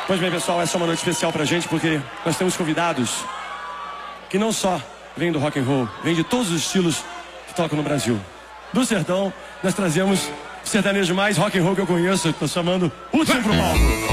Pois bem, pessoal, essa é uma noite especial pra gente, porque nós temos convidados que não só vêm do rock and roll, vêm de todos os estilos que tocam no Brasil. Do sertão, nós trazemos o sertanejo mais rock and roll que eu conheço, tô chamando Hudson pro palco.